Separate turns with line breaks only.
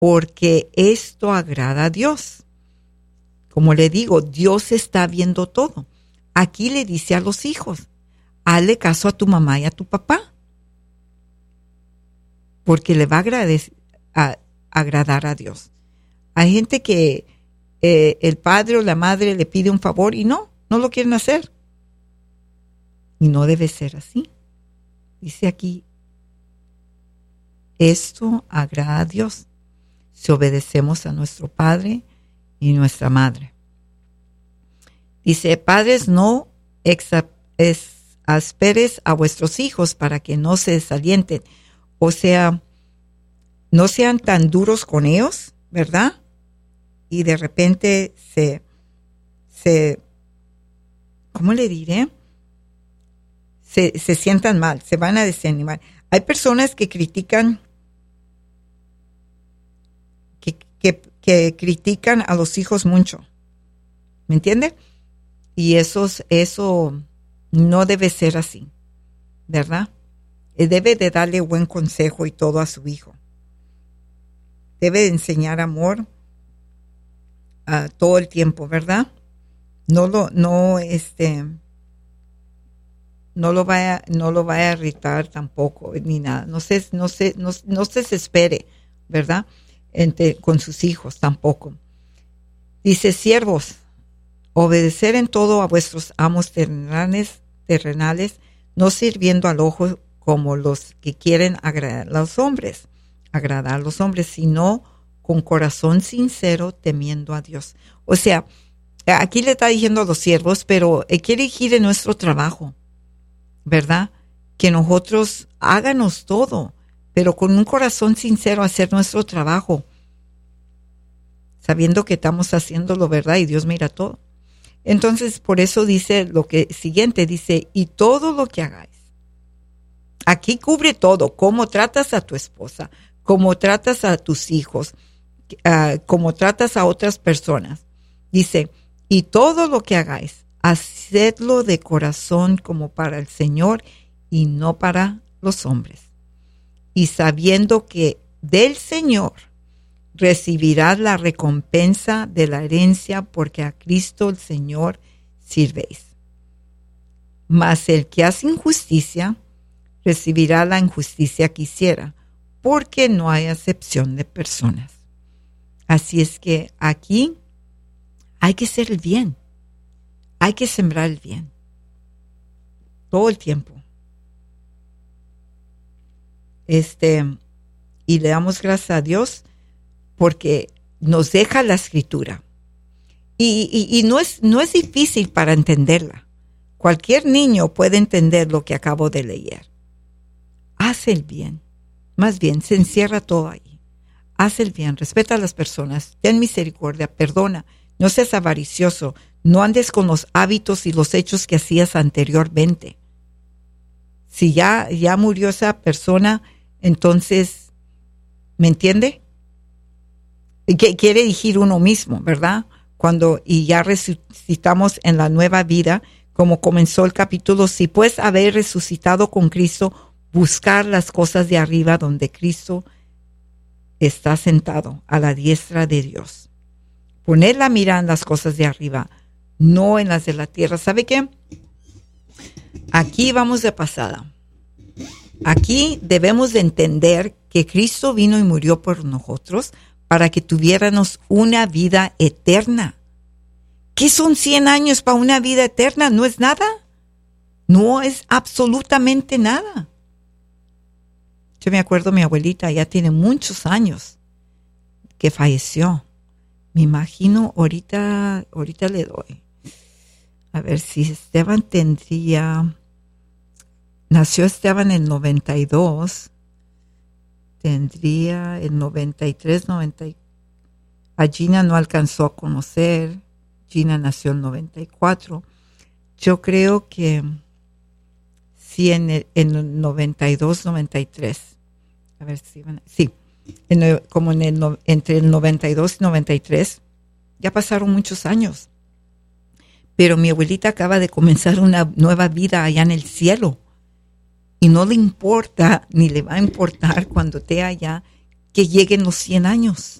porque esto agrada a Dios. Como le digo, Dios está viendo todo. Aquí le dice a los hijos, hazle caso a tu mamá y a tu papá, porque le va a agradar a Dios. Hay gente que el padre o la madre le pide un favor y no lo quieren hacer. Y no debe ser así. Dice aquí, esto agrada a Dios si obedecemos a nuestro padre y nuestra madre. Dice, padres, no exasperes a vuestros hijos para que no se desalienten. O sea, no sean tan duros con ellos, ¿verdad? Y de repente ¿cómo le diré? Se sientan mal, se van a desanimar. Hay personas que critican que critican a los hijos mucho. ¿Me entiende? Y eso no debe ser así, ¿verdad? Debe de darle buen consejo y todo a su hijo. Debe de enseñar amor todo el tiempo, ¿verdad? No lo vaya a irritar tampoco, ni nada. No se desespere, ¿verdad? Con sus hijos tampoco. Dice, siervos, obedecer en todo a vuestros amos terrenales, no sirviendo al ojo como los que quieren agradar a los hombres, sino con corazón sincero, temiendo a Dios. O sea, aquí le está diciendo a los siervos, pero quiere decir en nuestro trabajo, ¿verdad? Que nosotros háganos todo, pero con un corazón sincero hacer nuestro trabajo, sabiendo que estamos haciéndolo, ¿verdad? Y Dios mira todo. Entonces, por eso dice lo que siguiente, dice, y todo lo que hagáis. Aquí cubre todo, cómo tratas a tu esposa, cómo tratas a tus hijos, cómo tratas a otras personas. Dice, y todo lo que hagáis, hacedlo de corazón como para el Señor y no para los hombres. Y sabiendo que del Señor recibirás la recompensa de la herencia, porque a Cristo el Señor sirvéis. Mas el que hace injusticia recibirá la injusticia que hiciera, porque no hay acepción de personas. Así es que aquí hay que hacer el bien, hay que sembrar el bien, todo el tiempo. Y le damos gracias a Dios porque nos deja la escritura. Y no es difícil para entenderla. Cualquier niño puede entender lo que acabo de leer. Haz el bien. Más bien, se encierra todo ahí. Haz el bien, respeta a las personas, ten misericordia, perdona, no seas avaricioso, no andes con los hábitos y los hechos que hacías anteriormente. Si ya murió esa persona, entonces, ¿me entiende? ¿Qué quiere decir uno mismo, verdad? Y ya resucitamos en la nueva vida, como comenzó el capítulo, si pues haber resucitado con Cristo, buscar las cosas de arriba donde Cristo está sentado a la diestra de Dios. Poner la mira en las cosas de arriba, no en las de la tierra. ¿Sabe qué? Aquí vamos de pasada. Aquí debemos de entender que Cristo vino y murió por nosotros para que tuviéramos una vida eterna. ¿Qué son 100 años para una vida eterna? No es nada. No es absolutamente nada. Yo me acuerdo, mi abuelita ya tiene muchos años que falleció. Me imagino, ahorita le doy. A ver si Esteban nació Esteban en el 92, tendría el 93, 90. A Gina no alcanzó a conocer. Gina nació en el 94. Yo creo que sí, en el 92, 93. A ver si sí, entre el 92 y 93. Ya pasaron muchos años. Pero mi abuelita acaba de comenzar una nueva vida allá en el cielo. Y no le importa, ni le va a importar cuando esté allá, que lleguen los 100 años.